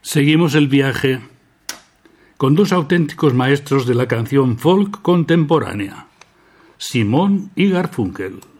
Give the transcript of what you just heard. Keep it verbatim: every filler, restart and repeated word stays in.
Seguimos el viaje con dos auténticos maestros de la canción folk contemporánea, Simón y Garfunkel.